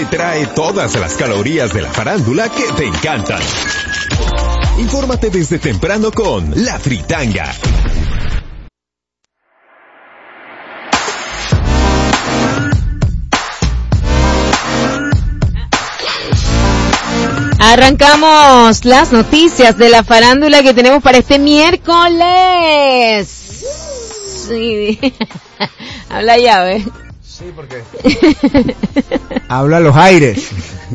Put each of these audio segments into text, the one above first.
te trae todas las calorías de la farándula que te encantan. Infórmate desde temprano con La Fritanga. Arrancamos las noticias de la farándula que tenemos para este miércoles. Sí. Habla llave. Sí, porque habla los aires.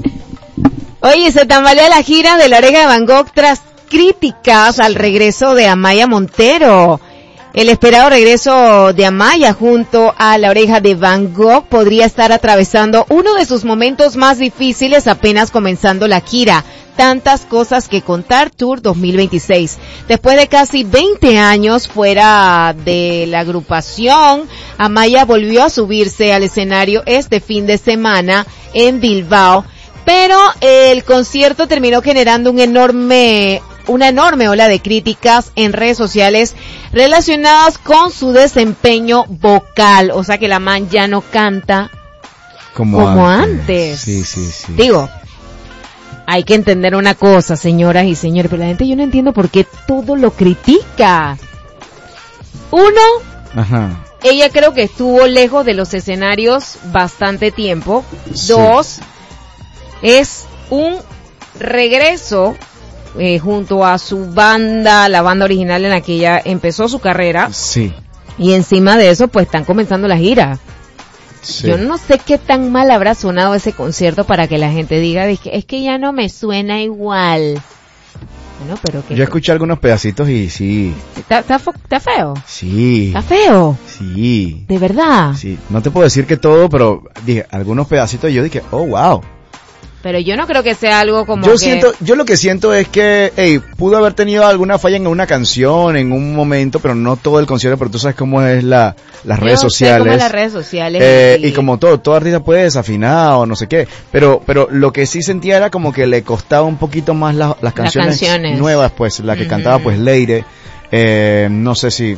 Oye, se tambalea la gira de La Oreja de Van Gogh tras críticas al regreso de Amaya Montero. El esperado regreso de Amaya junto a La Oreja de Van Gogh podría estar atravesando uno de sus momentos más difíciles apenas comenzando la gira. Tantas cosas que contar Tour 2026. Después de casi 20 años fuera de la agrupación, Amaya volvió a subirse al escenario este fin de semana en Bilbao, pero el concierto terminó generando una enorme ola de críticas en redes sociales relacionadas con su desempeño vocal. O sea que la man ya no canta como antes. Sí. Digo, hay que entender una cosa, señoras y señores, pero la gente yo no entiendo por qué todo lo critica. Uno, ella creo que estuvo lejos de los escenarios bastante tiempo. Sí. Dos, es un regreso junto a su banda, la banda original en la que ella empezó su carrera. Sí. Y encima de eso, pues están comenzando la gira. Sí. Yo no sé qué tan mal habrá sonado ese concierto para que la gente diga, es que ya no me suena igual. Bueno, pero yo escuché algunos pedacitos y sí. ¿Está feo? Sí. ¿Está feo? Sí. ¿De verdad? Sí. No te puedo decir que todo, pero dije, algunos pedacitos y yo dije, oh, wow. Pero yo no creo que sea algo como yo lo que siento es que, pudo haber tenido alguna falla en una canción, en un momento, pero no todo el concierto, pero tú sabes cómo es las redes sociales. Cómo las redes sociales. Y como todo artista puede desafinar o no sé qué, pero lo que sí sentía era como que le costaba un poquito más las canciones nuevas, pues, la que cantaba pues Leire, no sé.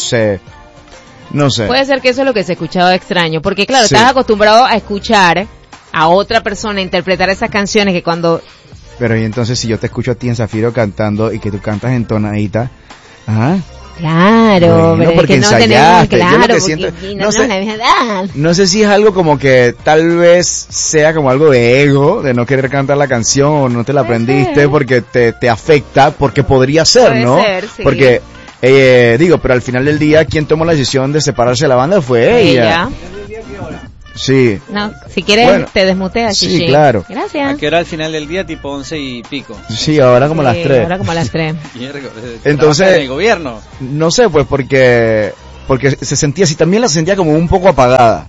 Puede ser que eso es lo que se escuchaba extraño, porque claro, estás acostumbrado a escuchar a otra persona interpretar esas canciones que cuando... Pero y entonces si yo te escucho a ti en Zafiro cantando y que tú cantas en tonadita, ajá. Claro, bueno, porque que no ensayaste. Claro, yo lo que siento, no sé si es algo como que tal vez sea como algo de ego, de no querer cantar la canción o no te la aprendiste porque te afecta, porque podría ser, puede ¿no? Ser, sí. Porque, pero al final del día, quien tomó la decisión de separarse de la banda fue ella. Sí. No, si quieres te desmuteas, sí, Chichi. Claro. Gracias. ¿A qué hora al final del día? Tipo 11 y pico. Sí, ahora como las 3. Ahora como las 3. Entonces, en el gobierno. No sé, pues porque se sentía así, también la sentía como un poco apagada.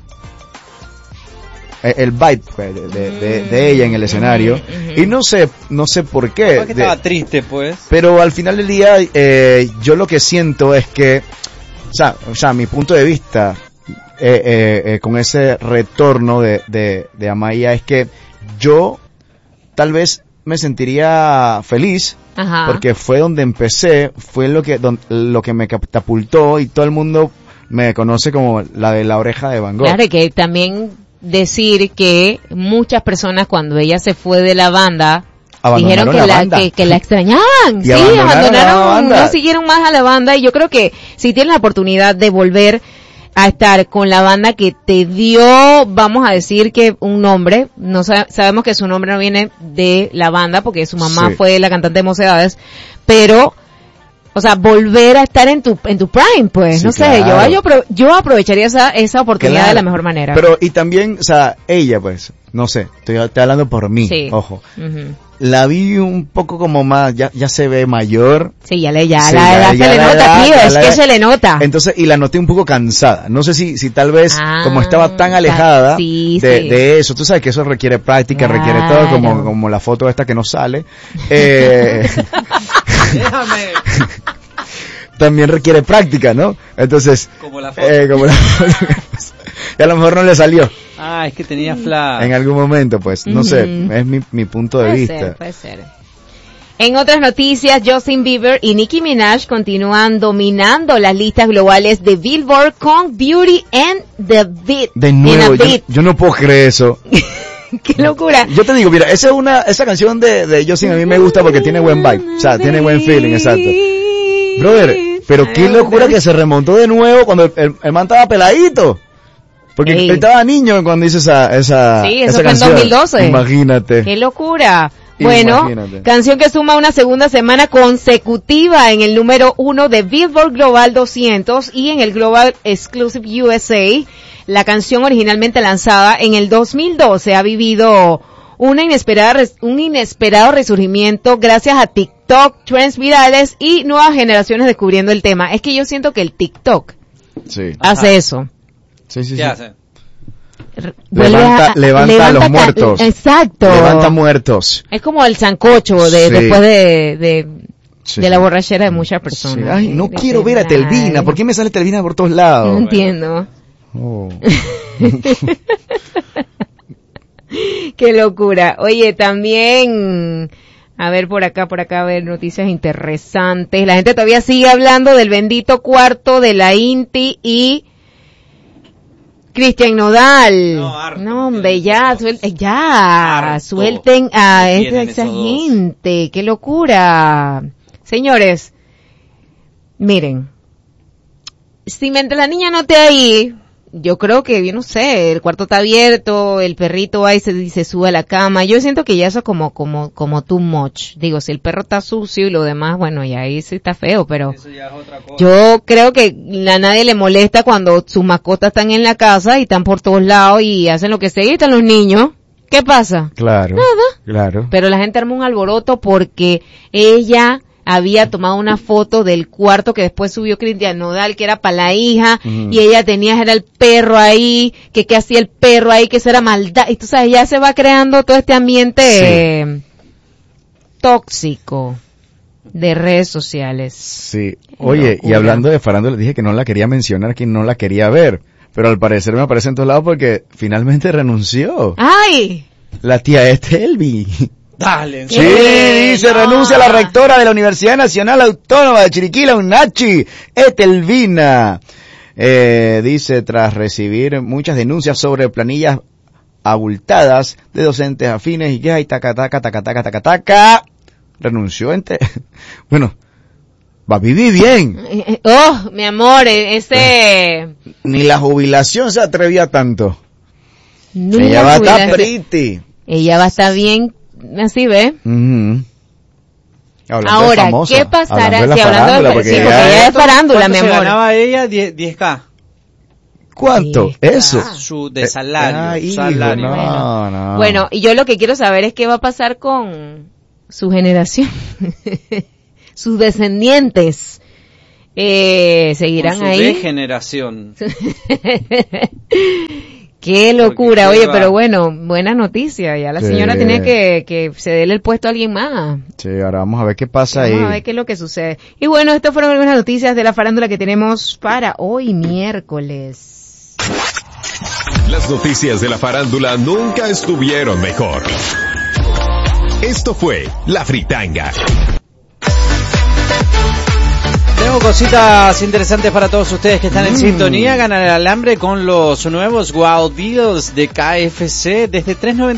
El vibe pues, de ella en el escenario. Y no sé por qué. Porque estaba triste, pues. Pero al final del día, yo lo que siento es que, o sea, mi punto de vista, con ese retorno de Amaya es que yo tal vez me sentiría feliz. Ajá. Porque fue donde empecé, fue lo que me catapultó y todo el mundo me conoce como la de La Oreja de Van Gogh. Claro, que también decir que muchas personas cuando ella se fue de la banda dijeron que la extrañaban. Y sí, abandonaron, no siguieron más a la banda, y yo creo que si tienes la oportunidad de volver a estar con la banda que te dio, vamos a decir que un nombre, no sabemos que su nombre no viene de la banda porque su mamá fue la cantante de Mocedades, pero o sea, volver a estar en tu prime, pues, sí, no sé, claro. yo aprovecharía esa oportunidad de la mejor manera. Pero, y también, o sea, ella, pues, no sé, estoy hablando por mí, ojo. Uh-huh. La vi un poco como más, ya se ve mayor. Sí, la edad se le nota, tío, es que se le nota. Entonces, y la noté un poco cansada. No sé si tal vez, como estaba tan alejada de eso, tú sabes que eso requiere práctica, requiere todo, como la foto esta que no sale. Déjame. También requiere práctica, ¿no? Entonces, como la foto. Y a lo mejor no le salió. Ah, es que tenía flash. En algún momento, pues, no sé, es mi punto de vista. Puede ser. En otras noticias, Justin Bieber y Nicki Minaj continúan dominando las listas globales de Billboard con Beauty and the Beat. De nuevo, yo no puedo creer eso. ¡Qué locura! Yo te digo, mira, esa canción de Yosin a mí me gusta porque tiene buen vibe, o sea, tiene buen feeling, exacto. Brother, pero qué locura que se remontó de nuevo cuando el man estaba peladito. Porque él estaba niño cuando hizo esa Sí, eso esa fue en canción. 2012. Imagínate. ¡Qué locura! Bueno, Imagínate. canción que suma una segunda semana consecutiva en el número 1 de Billboard Global 200 y en el Global Exclusive USA. La canción originalmente lanzada en el 2012 ha vivido un inesperado resurgimiento gracias a TikTok, trends virales y nuevas generaciones descubriendo el tema. Es que yo siento que el TikTok hace eso. Sí. ¿Qué hace? Levanta a los muertos. Exacto. Levanta muertos. Es como el sancocho después de la borrachera de muchas personas. Sí. Ay, no quiero ver a Telvina. ¿Por qué me sale Telvina por todos lados? No entiendo. Oh. Qué locura. Oye, también, a ver por acá, a ver noticias interesantes. La gente todavía sigue hablando del bendito cuarto de la Inti y Cristian Nodal. No, hombre, ya, suelten a esa gente. Qué locura. Señores, miren, si mientras la niña no esté ahí, yo creo que, yo no sé, el cuarto está abierto, el perrito va y se sube a la cama. Yo siento que ya eso es como too much. Digo, si el perro está sucio y lo demás, bueno, ya ahí sí está feo, pero Eso ya es otra cosa. yo creo que a nadie le molesta cuando sus mascotas están en la casa y están por todos lados y hacen lo que sea y están los niños. ¿Qué pasa? Claro. Nada. Claro. Pero la gente armó un alboroto porque ella había tomado una foto del cuarto que después subió Cristian Nodal, que era para la hija, y ella era el perro ahí, que qué hacía el perro ahí, que eso era maldad. Y tú sabes, ya se va creando todo este ambiente tóxico de redes sociales. Sí. Oye, y hablando de farándula, dije que no la quería mencionar, que no la quería ver. Pero al parecer me aparece en todos lados porque finalmente renunció. ¡Ay! La tía Estelvi. Dale, Sí, dice, renuncia la rectora de la Universidad Nacional Autónoma de Chiriquí, la UNACHI, Estelvina. Dice, tras recibir muchas denuncias sobre planillas abultadas de docentes afines y que hay taca, renunció bueno, va a vivir bien. Oh, mi amor, Ni la jubilación se atrevía tanto. ni Ella la va a estar jubilación. pretty. Ella va a estar bien, así ve. Hablando Ahora, de famosa, ¿qué pasará? hablando de la Sí, hablando de farándula, porque sí, ya- porque ella es farándula, mi ¿Cuánto se amor. ganaba ella? 10K. ¿Cuánto? 10K. Eso. De salario. Ay, hijo, salario. no. Bueno, y yo lo que quiero saber es qué va a pasar con su generación, sus descendientes. ¿Seguirán Con su ahí? degeneración. Qué locura, Porque oye, va. pero bueno, buena noticia, ya la Sí. señora tiene que cederle el puesto a alguien más. Sí, ahora vamos a ver qué pasa Vamos a ahí. ver qué es lo que sucede. Y bueno, estas fueron algunas noticias de la farándula que tenemos para hoy miércoles. Las noticias de la farándula nunca estuvieron mejor. Esto fue La Fritanga. Tengo cositas interesantes para todos ustedes que están en sintonía. Ganan el alambre con los nuevos Wow Deals de KFC desde $3.99.